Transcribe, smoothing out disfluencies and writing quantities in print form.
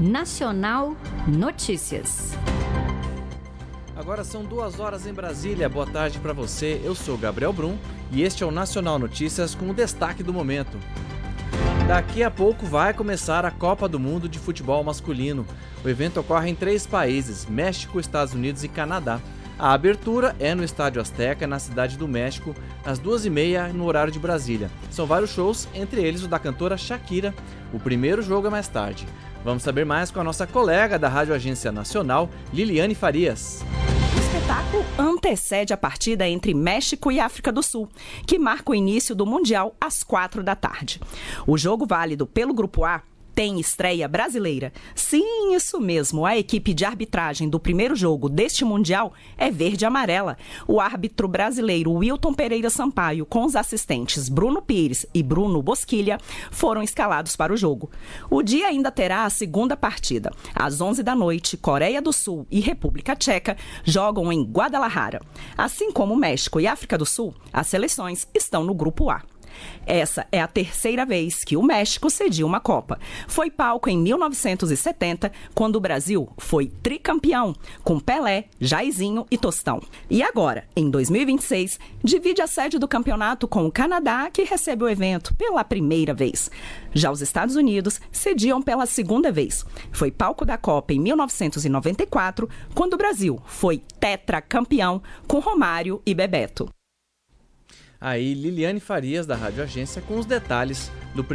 Nacional Notícias. Agora são 2h em Brasília. Boa tarde para você. Eu sou Gabriel Brum e este é o Nacional Notícias com o destaque do momento. Daqui a pouco vai começar a Copa do Mundo de Futebol Masculino. O evento ocorre em 3 países, México, Estados Unidos e Canadá. A abertura é no Estádio Azteca, na Cidade do México, às 2h30 no horário de Brasília. São vários shows, entre eles o da cantora Shakira. O primeiro jogo é mais tarde. Vamos saber mais com a nossa colega da Rádio Agência Nacional, Liliane Farias. O espetáculo antecede a partida entre México e África do Sul, que marca o início do Mundial às 16h. O jogo válido pelo Grupo A tem estreia brasileira. Sim, isso mesmo. A equipe de arbitragem do primeiro jogo deste Mundial é verde e amarela. O árbitro brasileiro Wilton Pereira Sampaio, com os assistentes Bruno Pires e Bruno Bosquilha, foram escalados para o jogo. O dia ainda terá a segunda partida. Às 11h, Coreia do Sul e República Tcheca jogam em Guadalajara. Assim como México e África do Sul, as seleções estão no Grupo A. Essa é a terceira vez que o México cedia uma Copa. Foi palco em 1970, quando o Brasil foi tricampeão, com Pelé, Jairzinho e Tostão. E agora, em 2026, divide a sede do campeonato com o Canadá, que recebe o evento pela primeira vez. Já os Estados Unidos cediam pela segunda vez. Foi palco da Copa em 1994, quando o Brasil foi tetracampeão com Romário e Bebeto. Aí, Liliane Farias, da Rádio Agência, com os detalhes do